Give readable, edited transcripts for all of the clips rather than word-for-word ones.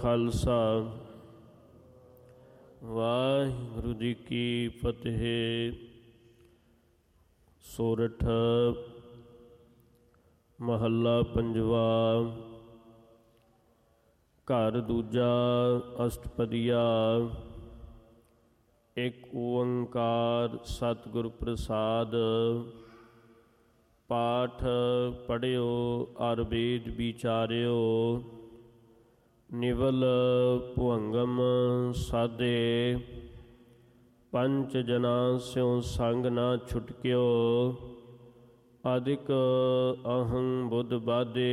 ਖਾਲਸਾ ਵਾਹਿਗੁਰੂ ਜੀ ਕੀ ਫਤਿਹ। ਸੋਰਠ ਮਹੱਲਾ ਪੰਜਵਾ। ਘਰ ਦੂਜਾ ਅਸ਼ਟਪਦੀਆ। ਇੱਕ ਓੰਕਾਰ ਸਤਿਗੁਰ ਪ੍ਰਸਾਦ। ਪਾਠ ਪੜ੍ਹਿਓ ਅਰ ਵੇਦ ਵਿਚਾਰਿਓ। ਨਿਵਲ ਭੁਅੰਗਮ ਸਾਧੇ। ਪੰਚ ਜਨਾਂ ਸਿਉ ਸੰਗ ਨਾ ਛੁਟਕਿਓ। ਅਧਿਕ ਅਹੰ ਬੁੱਧ ਬਾਧੇ।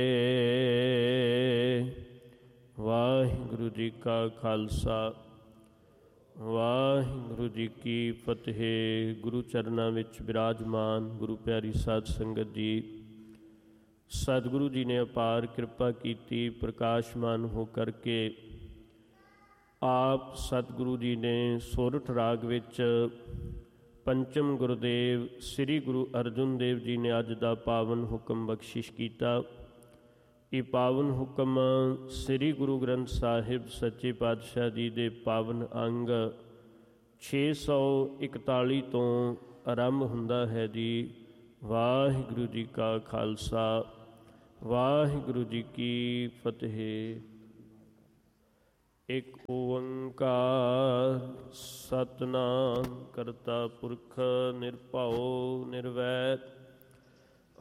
ਵਾਹਿਗੁਰੂ ਜੀ ਕਾ ਖਾਲਸਾ ਵਾਹਿਗੁਰੂ ਜੀ ਕੀ ਫਤਿਹ। ਗੁਰੂ ਚਰਨਾਂ ਵਿੱਚ ਬਿਰਾਜਮਾਨ ਗੁਰੂ ਪਿਆਰੀ ਸਾਧ ਸੰਗਤ ਜੀ, ਸਤਿਗੁਰੂ ਜੀ ਨੇ ਅਪਾਰ ਕਿਰਪਾ ਕੀਤੀ। ਪ੍ਰਕਾਸ਼ਮਾਨ ਹੋ ਕਰਕੇ ਆਪ ਸਤਿਗੁਰੂ ਜੀ ਨੇ ਸੋਰਠ ਰਾਗ ਵਿੱਚ ਪੰਚਮ ਗੁਰਦੇਵ ਸ੍ਰੀ ਗੁਰੂ ਅਰਜਨ ਦੇਵ ਜੀ ਨੇ ਅੱਜ ਦਾ ਪਾਵਨ ਹੁਕਮ ਬਖਸ਼ਿਸ਼ ਕੀਤਾ। ਇਹ ਪਾਵਨ ਹੁਕਮ ਸ੍ਰੀ ਗੁਰੂ ਗ੍ਰੰਥ ਸਾਹਿਬ ਸੱਚੇ ਪਾਤਸ਼ਾਹ ਜੀ ਦੇ ਪਾਵਨ ਅੰਗ 641 ਤੋਂ ਆਰੰਭ ਹੁੰਦਾ ਹੈ ਜੀ। ਵਾਹਿਗੁਰੂ ਜੀ ਕਾ ਖਾਲਸਾ ਵਾਹਿਗੁਰੂ ਜੀ ਕੀ ਫਤਿਹ। ਇੱਕ ਓੰਕਾਰ ਸਤਿਨਾਮ ਕਰਤਾ ਪੁਰਖ ਨਿਰਭਉ ਨਿਰਵੈਰ।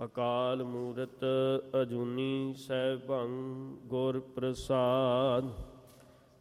ਅਕਾਲ ਮੂਰਤ ਅਜੂਨੀ ਸੈਭੰ ਗੁਰ ਪ੍ਰਸਾਦ।